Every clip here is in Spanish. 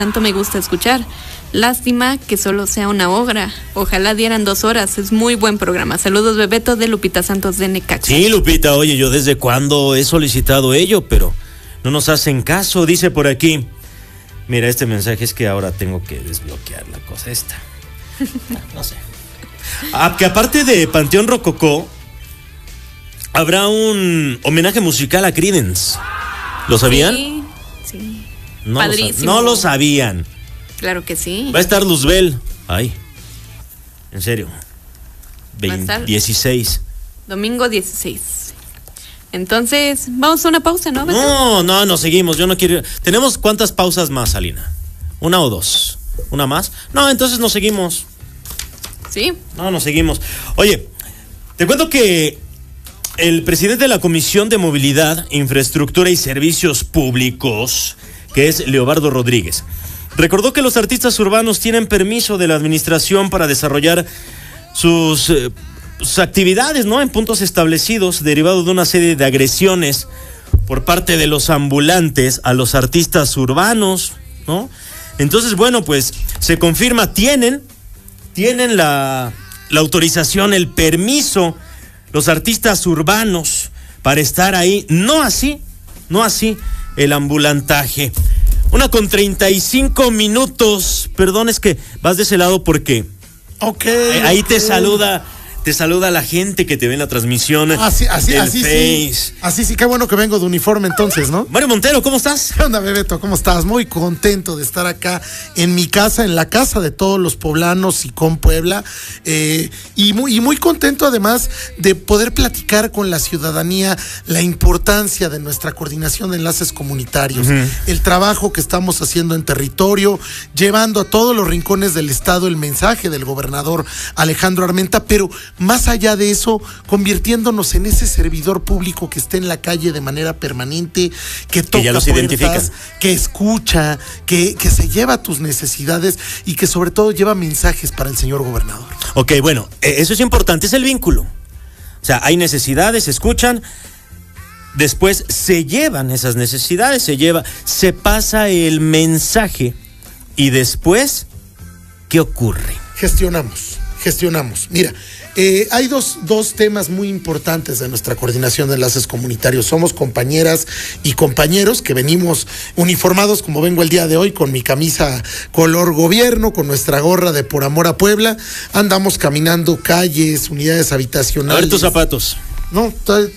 tanto me gusta escuchar. Lástima que solo sea una hora. Ojalá dieran 2 horas. Es muy buen programa. Saludos, Bebeto, de Lupita Santos de Necaxa. Sí, Lupita, oye, yo desde cuándo he solicitado ello, pero no nos hacen caso, dice por aquí. Mira, este mensaje es que ahora tengo que desbloquear la cosa esta. No sé. Que aparte de Panteón Rococó, habrá un homenaje musical a Creedence. ¿Lo sabían? Sí, sí. Padrísimo. No lo sabían. Claro que sí. Va a estar Luzbel. Ay, en serio. 16. Domingo 16. Entonces, vamos a una pausa, ¿no? No, seguimos. Yo no quiero. ¿Tenemos cuántas pausas más, Alina? ¿1 o 2? ¿Una más? No, entonces nos seguimos. Sí. No, nos seguimos. Oye, te cuento que el presidente de la Comisión de Movilidad, Infraestructura y Servicios Públicos, que es Leobardo Rodríguez, recordó que los artistas urbanos tienen permiso de la administración para desarrollar sus actividades, ¿no?, en puntos establecidos, derivado de una serie de agresiones por parte de los ambulantes a los artistas urbanos, ¿no? Entonces, bueno, pues se confirma, tienen la autorización, el permiso, los artistas urbanos para estar ahí, no así el ambulantaje. 1:35. Perdón, es que vas de ese lado porque ahí te saluda la gente que te ve en la transmisión. Así Face. sí. Así sí, qué bueno que vengo de uniforme entonces, ¿no? Mario Montero, ¿cómo estás? ¿Qué onda, Bebeto? ¿Cómo estás? Muy contento de estar acá en mi casa, en la casa de todos los poblanos y con Puebla. Y muy contento además de poder platicar con la ciudadanía la importancia de nuestra coordinación de enlaces comunitarios, el trabajo que estamos haciendo en territorio, llevando a todos los rincones del estado el mensaje del gobernador Alejandro Armenta, pero más allá de eso, convirtiéndonos en ese servidor público que esté en la calle de manera permanente, que toca ya los puertas, identifican, que escucha, que se lleva tus necesidades y que sobre todo lleva mensajes para el señor gobernador. Ok, bueno, eso es importante, es el vínculo. O sea, hay necesidades, se escuchan, después se llevan esas necesidades, se pasa el mensaje y después, ¿qué ocurre? Gestionamos. Mira, hay dos temas muy importantes de nuestra coordinación de enlaces comunitarios. Somos compañeras y compañeros que venimos uniformados, como vengo el día de hoy, con mi camisa color gobierno, con nuestra gorra de Por Amor a Puebla. Andamos caminando calles, unidades habitacionales. A ver tus zapatos. No,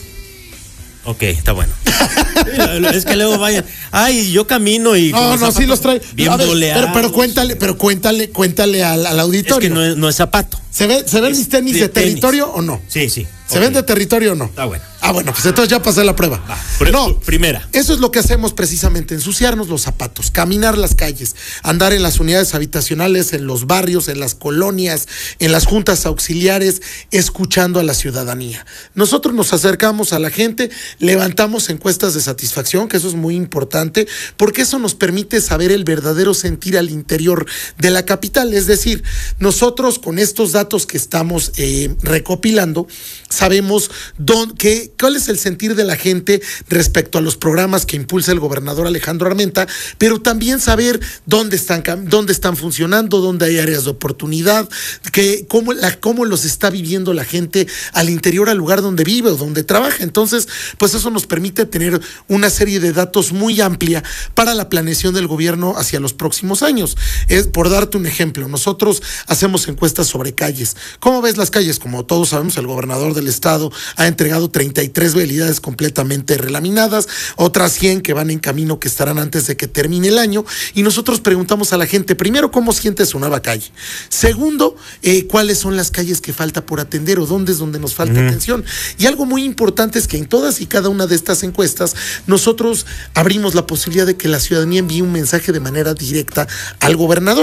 ok, está bueno. Es que luego vayan. Ay, yo camino y. No, sí los trae. Bien boleados. Pero cuéntale al auditorio. Es que no es zapato. ¿Se ven mis tenis de territorio o no? Sí. ¿Se ven de territorio o no? Está bueno. Bueno, pues entonces ya pasé la prueba. Primera. Eso es lo que hacemos precisamente, ensuciarnos los zapatos, caminar las calles, andar en las unidades habitacionales, en los barrios, en las colonias, en las juntas auxiliares, escuchando a la ciudadanía. Nosotros nos acercamos a la gente, levantamos encuestas de satisfacción, que eso es muy importante, porque eso nos permite saber el verdadero sentir al interior de la capital. Es decir, nosotros con estos datos que estamos recopilando, sabemos cuál es el sentir de la gente respecto a los programas que impulsa el gobernador Alejandro Armenta, pero también saber dónde están funcionando, dónde hay áreas de oportunidad, cómo los está viviendo la gente al interior, al lugar donde vive o donde trabaja. Entonces, pues eso nos permite tener una serie de datos muy amplia para la planeación del gobierno hacia los próximos años. Por darte un ejemplo, nosotros hacemos encuestas sobre calles. ¿Cómo ves las calles? Como todos sabemos, el gobernador del estado ha entregado 33 vialidades completamente relaminadas, otras 100 que van en camino, que estarán antes de que termine el año, y nosotros preguntamos a la gente, primero, ¿cómo siente su nueva calle? Segundo, ¿cuáles son las calles que falta por atender o dónde es donde nos falta atención? Y algo muy importante es que en todas y cada una de estas encuestas nosotros abrimos la posibilidad de que la ciudadanía envíe un mensaje de manera directa al gobernador.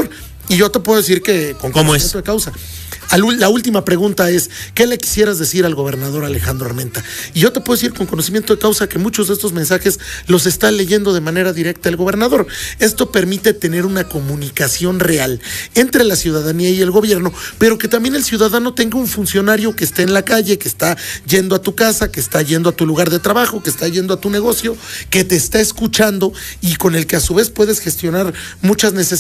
Y yo te puedo decir que con ¿Cómo conocimiento de causa. La última pregunta es, ¿qué le quisieras decir al gobernador Alejandro Armenta? Y yo te puedo decir con conocimiento de causa que muchos de estos mensajes los está leyendo de manera directa el gobernador. Esto permite tener una comunicación real entre la ciudadanía y el gobierno, pero que también el ciudadano tenga un funcionario que esté en la calle, que está yendo a tu casa, que está yendo a tu lugar de trabajo, que está yendo a tu negocio, que te está escuchando y con el que a su vez puedes gestionar muchas necesidades